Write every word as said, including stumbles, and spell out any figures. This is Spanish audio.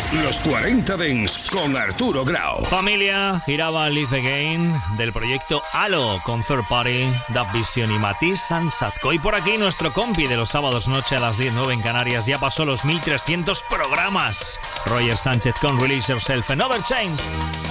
Los cuarenta Dance con Arturo Grau. Familia, giraba Live Again del proyecto Halo con Third Party, Dub Vision y Matisse Sansatko. Y por aquí nuestro compi de los sábados noche a las diez nueve en Canarias ya pasó los mil trescientos programas. Roger Sánchez con Release Yourself and Other Chains.